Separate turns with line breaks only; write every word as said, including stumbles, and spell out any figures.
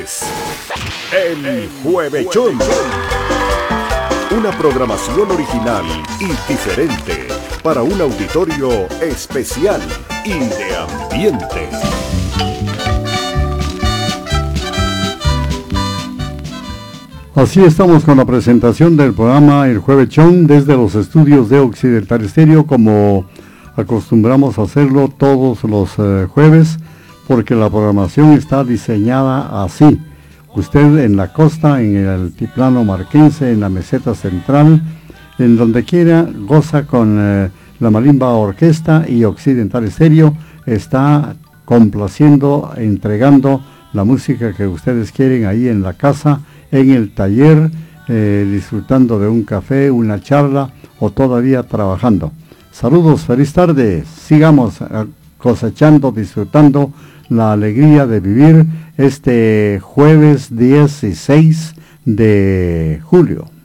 es El Juevechón. Una programación original y diferente para un auditorio especial y de ambiente.
Así estamos con la presentación del programa El Juevechón desde los estudios de Occidental Estéreo, como acostumbramos a hacerlo todos los eh, jueves, porque la programación está diseñada así. Usted en la costa, en el altiplano marquense, en la meseta central, en donde quiera, goza con eh, la Marimba Orquesta, y Occidental Estéreo está complaciendo, entregando la música que ustedes quieren ahí en la casa, en el taller, eh, disfrutando de un café, una charla o todavía trabajando. Saludos, feliz tarde, sigamos cosechando, disfrutando la alegría de vivir este jueves dieciséis de julio.